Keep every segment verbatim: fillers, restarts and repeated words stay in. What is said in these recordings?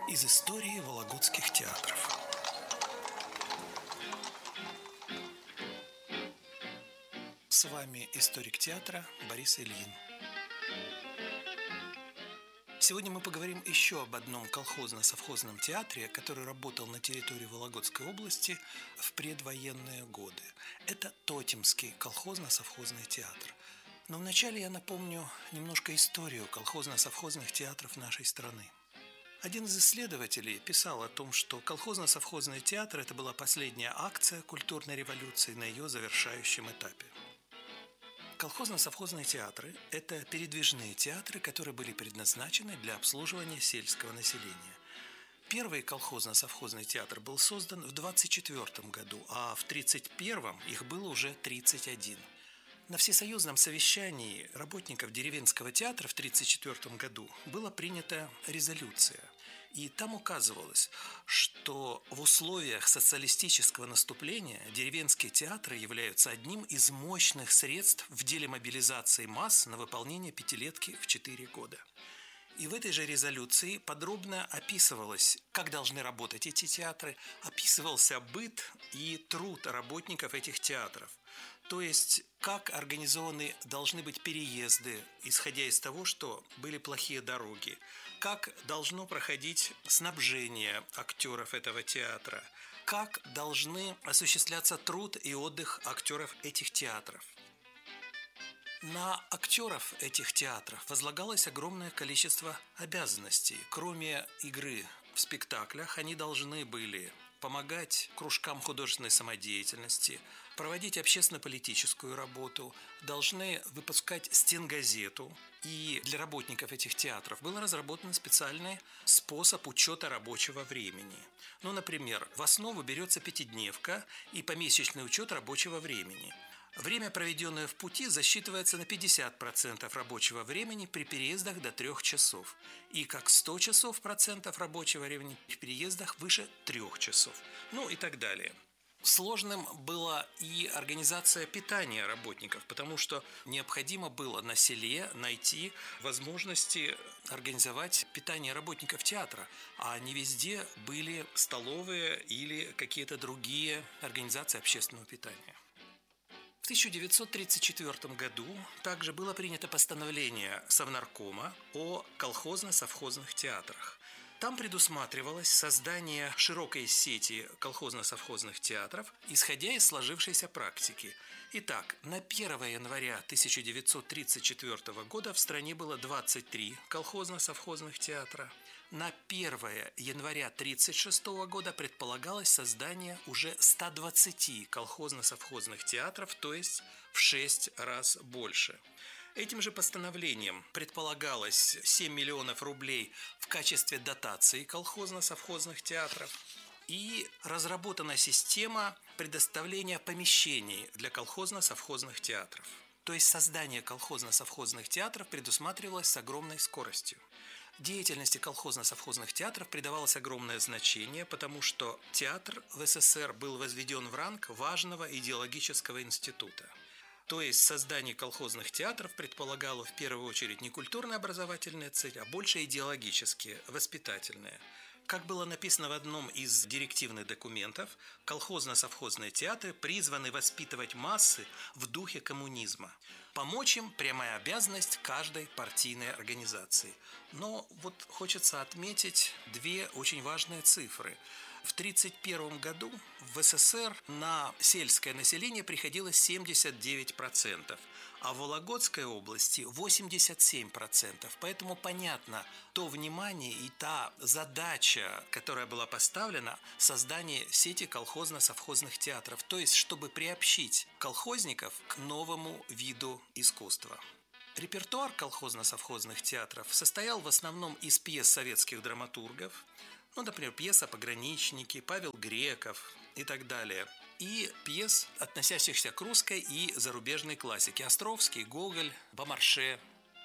Из истории вологодских театров. С вами историк театра Борис Ильин. Сегодня мы поговорим еще об одном колхозно-совхозном театре, который работал на территории Вологодской области в предвоенные годы. Это Тотемский колхозно-совхозный театр. Но вначале я напомню немножко историю колхозно-совхозных театров нашей страны. Один из исследователей писал о том, что колхозно-совхозный театр – это была последняя акция культурной революции на ее завершающем этапе. Колхозно-совхозные театры – это передвижные театры, которые были предназначены для обслуживания сельского населения. Первый колхозно-совхозный театр был создан в двадцать четвёртом году, а в тридцать первом их было уже тридцать один. На всесоюзном совещании работников деревенского театра в тридцать четвёртом году была принята резолюция. И там указывалось, что в условиях социалистического наступления деревенские театры являются одним из мощных средств в деле мобилизации масс на выполнение пятилетки в четыре года. И в этой же резолюции подробно описывалось, как должны работать эти театры, описывался быт и труд работников этих театров. То есть, как организованы должны быть переезды, исходя из того, что были плохие дороги, как должно проходить снабжение актеров этого театра, как должны осуществляться труд и отдых актеров этих театров. На актеров этих театров возлагалось огромное количество обязанностей. Кроме игры в спектаклях, они должны были помогать кружкам художественной самодеятельности, проводить общественно-политическую работу, должны выпускать стенгазету. И для работников этих театров был разработан специальный способ учета рабочего времени. Ну, например, в основу берется пятидневка и помесячный учет рабочего времени. Время, проведенное в пути, засчитывается на пятьдесят процентов рабочего времени при переездах до трех часов и как сто часов процентов рабочего времени в переездах выше трех часов. Ну и так далее. Сложным была и организация питания работников, потому что необходимо было на селе найти возможности организовать питание работников театра, а не везде были столовые или какие-то другие организации общественного питания. В тысяча девятьсот тридцать четвёртом году также было принято постановление Совнаркома о колхозно-совхозных театрах. Там предусматривалось создание широкой сети колхозно-совхозных театров, исходя из сложившейся практики. Итак, на первое января тысяча девятьсот тридцать четвёртого года в стране было двадцать три колхозно-совхозных театра. На первое января тридцать шестого года предполагалось создание уже ста двадцати колхозно-совхозных театров, то есть в шесть раз больше. Этим же постановлением предполагалось семь миллионов рублей в качестве дотации колхозно-совхозных театров и разработана система предоставления помещений для колхозно-совхозных театров. То есть создание колхозно-совхозных театров предусматривалось с огромной скоростью. Деятельности колхозно-совхозных театров придавалось огромное значение, потому что театр в СССР был возведен в ранг важного идеологического института. То есть создание колхозных театров предполагало в первую очередь не культурно-образовательные цели, а больше идеологические, воспитательные. Как было написано в одном из директивных документов, колхозно-совхозные театры призваны воспитывать массы в духе коммунизма. Помочь им – прямая обязанность каждой партийной организации. Но вот хочется отметить две очень важные цифры. В тысяча девятьсот тридцать первом году в СССР на сельское население приходилось семьдесят девять процентов, а в Вологодской области восемьдесят семь процентов. Поэтому понятно то внимание и та задача, которая была поставлена – создание сети колхозно-совхозных театров, то есть чтобы приобщить колхозников к новому виду искусства. Репертуар колхозно-совхозных театров состоял в основном из пьес советских драматургов, ну, например, пьеса «Пограничники», Павел Греков и так далее. И пьес, относящихся к русской и зарубежной классике: Островский, Гоголь, Бомарше.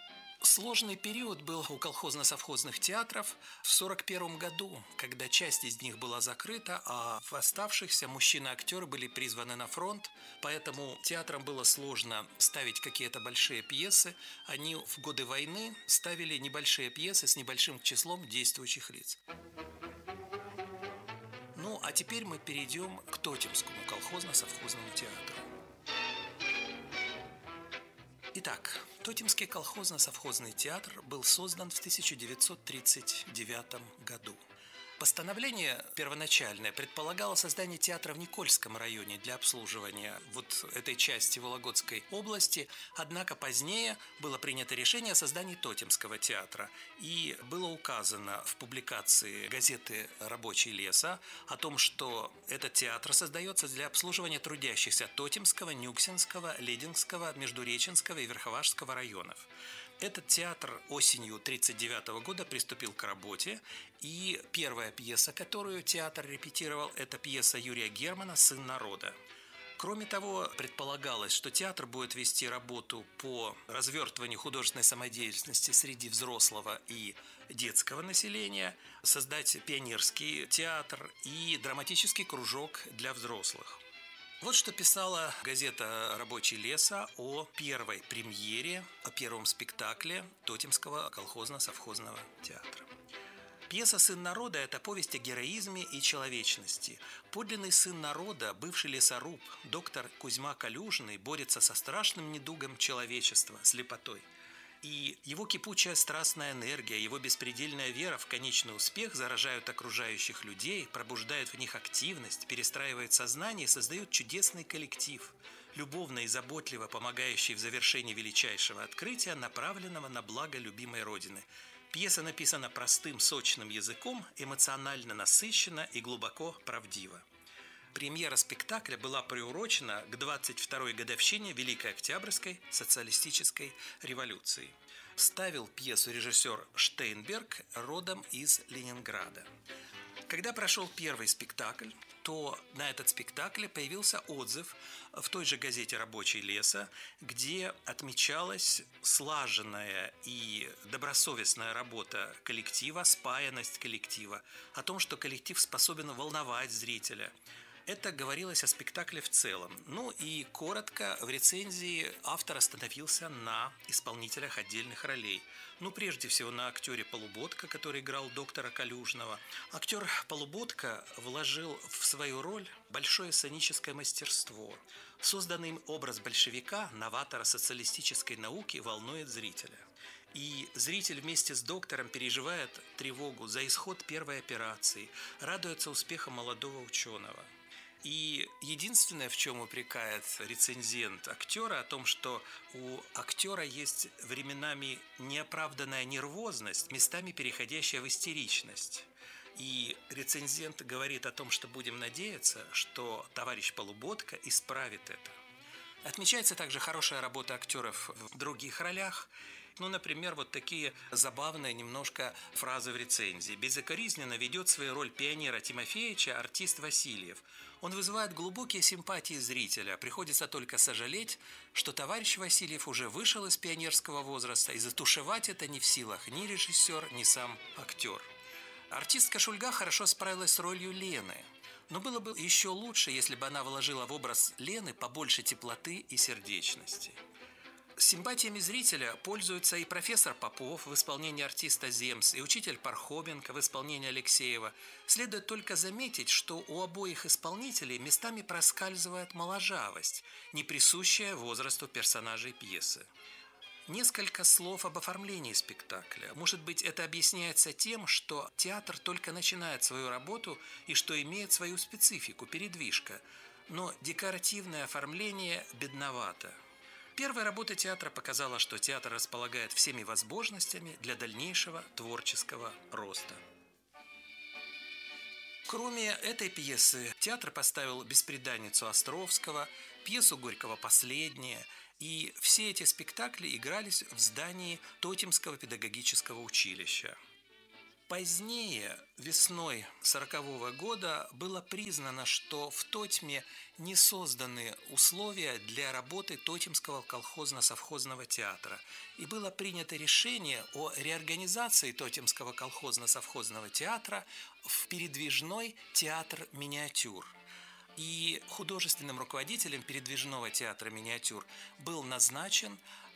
Сложный период был у колхозно-совхозных театров в сорок первом году, когда часть из них была закрыта, а в оставшихся мужчины-актеры были призваны на фронт, поэтому театрам было сложно ставить какие-то большие пьесы. Они в годы войны ставили небольшие пьесы с небольшим числом действующих лиц. а теперь мы перейдем к Тотемскому колхозно-совхозному театру. Итак, Тотемский колхозно-совхозный театр был создан в тысяча девятьсот тридцать девятом году. Постановление первоначальное предполагало создание театра в Никольском районе для обслуживания вот этой части Вологодской области, однако позднее было принято решение о создании Тотемского театра, и было указано в публикации газеты «Рабочий леса» о том, что этот театр создается для обслуживания трудящихся Тотемского, Нюксинского, Лединского, Междуреченского и Верховашского районов. Этот театр осенью тысяча девятьсот тридцать девятого года приступил к работе, и первая пьеса, которую театр репетировал, это пьеса Юрия Германа «Сын народа». Кроме того, предполагалось, что театр будет вести работу по развертыванию художественной самодеятельности среди взрослого и детского населения, создать пионерский театр и драматический кружок для взрослых. Вот что писала газета «Рабочий леса» о первой премьере, о первом спектакле Тотемского колхозно-совхозного театра. Пьеса «Сын народа» – это повесть о героизме и человечности. Подлинный сын народа, бывший лесоруб, доктор Кузьма Калюжный, борется со страшным недугом человечества – слепотой. И его кипучая страстная энергия, его беспредельная вера в конечный успех заражают окружающих людей, пробуждают в них активность, перестраивают сознание и создают чудесный коллектив, любовно и заботливо помогающий в завершении величайшего открытия, направленного на благо любимой Родины. Пьеса написана простым, сочным языком, эмоционально насыщена и глубоко правдива. Премьера спектакля была приурочена к двадцать второй годовщине Великой Октябрьской социалистической революции. Ставил пьесу режиссер Штейнберг, родом из Ленинграда. Когда прошел первый спектакль, то на этот спектакль появился отзыв в той же газете «Рабочий леса», где отмечалась слаженная и добросовестная работа коллектива, спаянность коллектива, о том, что коллектив способен волновать зрителя. Это говорилось о спектакле в целом. Ну и коротко в рецензии автор остановился на исполнителях отдельных ролей. Ну, прежде всего, на актере Полуботка, который играл доктора Калюжного. Актер Полуботка вложил в свою роль большое сценическое мастерство. Созданный им образ большевика, новатора социалистической науки, волнует зрителя. И зритель вместе с доктором переживает тревогу за исход первой операции, радуется успехам молодого ученого. И единственное, в чем упрекает рецензент актера, о том, что у актера есть временами неоправданная нервозность, местами переходящая в истеричность. И рецензент говорит о том, что будем надеяться, что товарищ Полуботка исправит это. Отмечается также хорошая работа актеров в других ролях. Ну, например, вот такие забавные немножко фразы в рецензии. «Безукоризненно ведет свою роль пионера Тимофеевича артист Васильев. Он вызывает глубокие симпатии зрителя. Приходится только сожалеть, что товарищ Васильев уже вышел из пионерского возраста, и затушевать это не в силах ни режиссер, ни сам актер». Артистка Шульга хорошо справилась с ролью Лены. Но было бы еще лучше, если бы она вложила в образ Лены побольше теплоты и сердечности. Симпатиями зрителя пользуются и профессор Попов в исполнении артиста Земс, и учитель Пархоменко в исполнении Алексеева. Следует только заметить, что у обоих исполнителей местами проскальзывает моложавость, не присущая возрасту персонажей пьесы. Несколько слов об оформлении спектакля. Может быть, это объясняется тем, что театр только начинает свою работу и что имеет свою специфику, передвижка. Но декоративное оформление бедновато. Первая работа театра показала, что театр располагает всеми возможностями для дальнейшего творческого роста. Кроме этой пьесы, театр поставил «Бесприданницу» Островского, пьесу Горького «Последняя», и все эти спектакли игрались в здании Тотемского педагогического училища. Позднее, весной сорокового года, было признано, что в Тотьме не созданы условия для работы Тотемского колхозно-совхозного театра. И было принято решение о реорганизации Тотемского колхозно-совхозного театра в передвижной театр миниатюр. И художественным руководителем передвижного театра миниатюр был назначен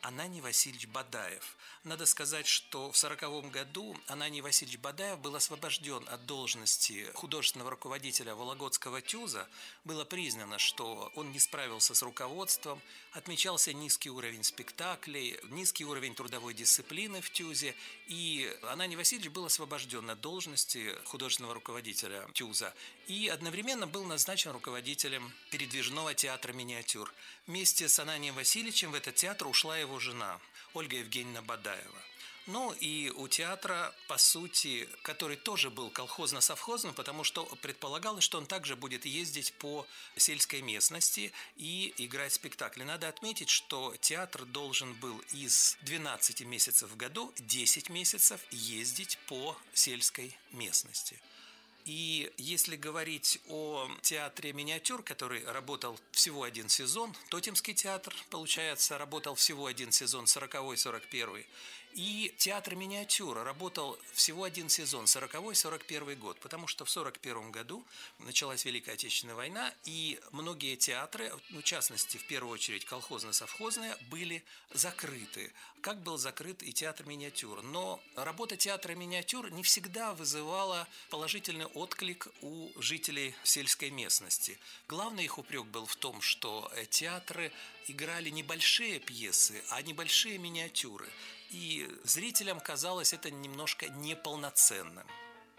Ананий Васильевич Бадаев. Надо сказать, что в сороковом году Ананий Васильевич Бадаев был освобожден от должности художественного руководителя Вологодского ТЮЗа. Было признано, что он не справился с руководством, отмечался низкий уровень спектаклей, низкий уровень трудовой дисциплины в ТЮЗе, и Ананий Васильевич был освобожден от должности художественного руководителя ТЮЗа и одновременно был назначен руководителем передвижного театра «Миниатюр». Вместе с Ананием Васильевичем в этот театр ушла его жена Ольга Евгеньевна Бадаева. Ну и у театра, по сути, который тоже был колхозно-совхозным, потому что предполагалось, что он также будет ездить по сельской местности и играть спектакли. Надо отметить, что театр должен был из двенадцати месяцев в году десять месяцев ездить по сельской местности. И если говорить о театре «Миниатюр», который работал всего один сезон, Тотемский театр, получается, работал всего один сезон, сороковой-сорок первый. И театр «Миниатюра» работал всего один сезон, сороковой-сорок первый год, потому что в сорок первом году началась Великая Отечественная война, и многие театры, ну, в частности, в первую очередь колхозно-совхозные, были закрыты. Как был закрыт и театр «Миниатюр». Но работа театра «Миниатюр» не всегда вызывала положительный отклик у жителей сельской местности. Главный их упрек был в том, что театры играли небольшие пьесы, а небольшие миниатюры. И зрителям казалось это немножко неполноценным.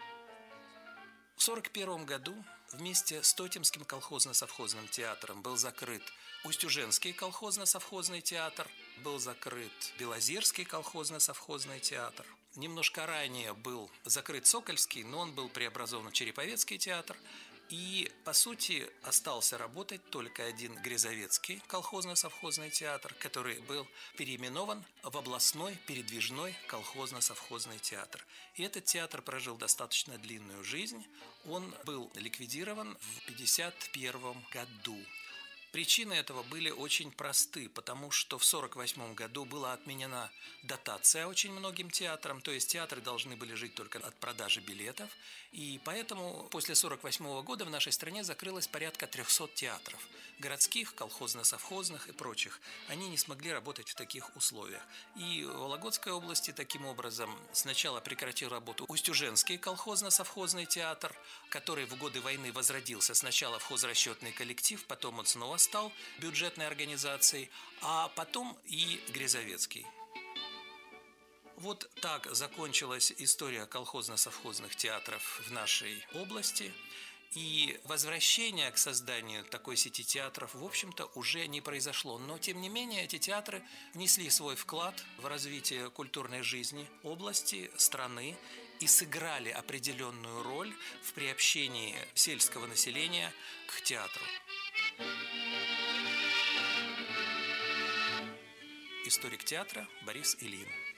В сорок первом году вместе с Тотемским колхозно-совхозным театром был закрыт Устюженский колхозно-совхозный театр, был закрыт Белозерский колхозно-совхозный театр. Немножко ранее был закрыт Сокольский, но он был преобразован в Череповецкий театр. И, по сути, остался работать только один Грязовецкий колхозно-совхозный театр, который был переименован в областной передвижной колхозно-совхозный театр. И этот театр прожил достаточно длинную жизнь. Он был ликвидирован в пятьдесят первом году. Причины этого были очень просты, потому что в сорок восьмом году была отменена дотация очень многим театрам, то есть театры должны были жить только от продажи билетов, и поэтому после сорок восьмого года в нашей стране закрылось порядка трехсот театров, городских, колхозно-совхозных и прочих. Они не смогли работать в таких условиях. И в Вологодской области таким образом сначала прекратил работу Устюженский колхозно-совхозный театр, который в годы войны возродился сначала в хозрасчетный коллектив, потом он снова стал бюджетной организацией, а потом и Грязовецкий. Вот так закончилась история колхозно-совхозных театров в нашей области. И возвращение к созданию такой сети театров, в общем-то, уже не произошло. Но, тем не менее, эти театры внесли свой вклад в развитие культурной жизни области, страны и сыграли определенную роль в приобщении сельского населения к театру. Историк театра Борис Ильин.